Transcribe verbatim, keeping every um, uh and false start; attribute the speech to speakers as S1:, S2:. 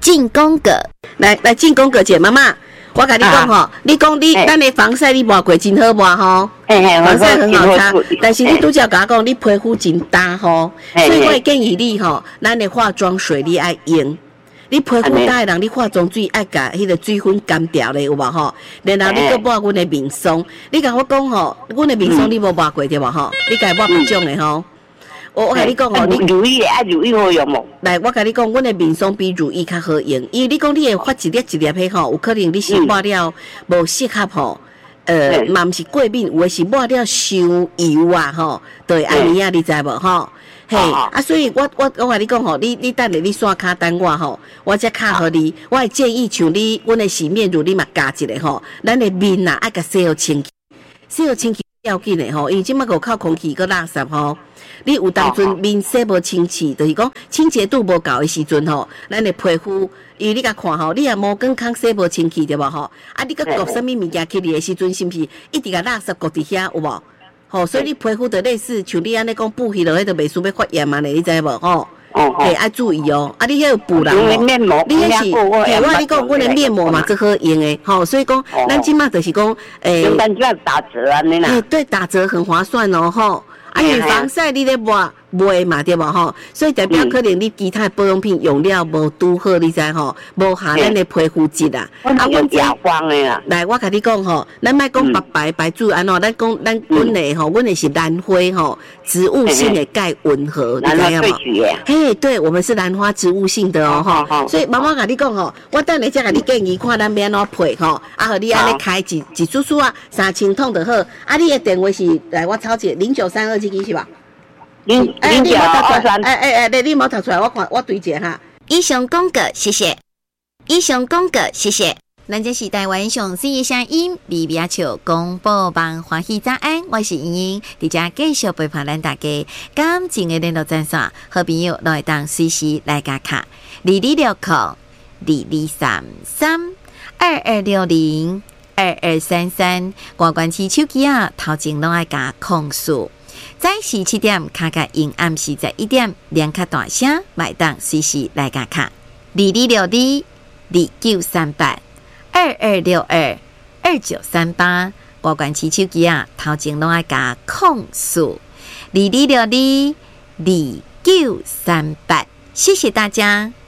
S1: 进攻阁，
S2: 来来进攻阁姐妈妈。我跟你讲吼，啊、你讲你咱的防晒你抹过真好抹吼，防晒很好擦。但是你拄则甲我讲，你皮肤真干吼，所以我会建议你吼，咱的化妆水你爱用。你皮肤干的人，你化妆水爱甲迄个水分干掉咧，有无吼？然后你搁抹阮的面霜，你甲我讲吼，阮的面霜你无抹过对无吼？你家抹别种的吼。我我跟你讲哦，你
S3: 乳液啊，乳液好用无？
S2: 来，我跟你讲，阮的面霜比乳液较好用，因为你讲你会发一粒一粒的吼，有可能你是抹了无适合吼，呃，嘛毋是过敏，有的是抹了伤油啊吼，对安尼啊，你知无吼？嘿，啊，所以我我我跟你讲吼，你你等下你刷卡等我吼，我再卡互你，我会建议像你，阮的洗面乳你嘛加一个吼，咱的面啊爱甲洗好清气，洗好清气要紧的吼，因为即摆有靠空气个垃圾吼。你有当阵面洗无清气，就是讲清洁度无够的时阵吼，咱的皮肤，因为你甲看吼，你若毛根康洗无清气对无吼？啊，你甲搁什么物件起嚟的时阵，是毋是一直甲垃圾搁伫遐有无？吼，所以你皮肤就类似像你安尼讲补起落，迄就袂输要发炎嘛咧，你知无吼？哦，嘿，爱注意哦。啊，你迄个补人哦，
S3: 面膜，
S2: 你迄是，嘿，我你讲，阮的面膜嘛最好用的，吼，所以讲，咱即马就是讲，诶，
S3: 咱就要打折啊，你啦，
S2: 哎，对，打折很划算哦，吼。啊，因为防晒你咧抹卖嘛对无吼，所以代表可能你其他保养品用了无拄好，你知吼，无下咱的皮肤质啊。
S3: 啊，阮哑光的啦。
S2: 来，我甲你讲吼，咱莫讲白白白煮安怎，咱讲咱阮的吼，阮的是兰花吼，植物性的钙温和，你知影无？嘿，对，我们是兰花植物性的哦吼，所以妈妈甲你讲吼，我等下再甲你建议看咱要安怎配吼，啊，互你安尼开一一支支啊，三千桶就好。啊，你的电话是来我抄一零九三二。这个是吧？
S3: 零零九二三，
S2: 哎哎哎，你你莫读出来，我看我对一下哈。
S1: 以上广告，谢谢。以上广告，谢谢。咱这是台湾上水的声音，微微笑广播网欢喜早安，我是莹莹，伫遮继续陪伴咱大家。感情的联络专线，好朋友都会当随时来加卡。二二六零二二三三二二六零二二三三，外关市手机啊，头前拢爱加控诉。早时七点，卡卡因暗时十一点，两卡大声，买当随时来加卡。二二六二二九三八二二六二二九三八，外关市手机啊，头前拢爱加控诉。二二六二二九三八，谢谢大家。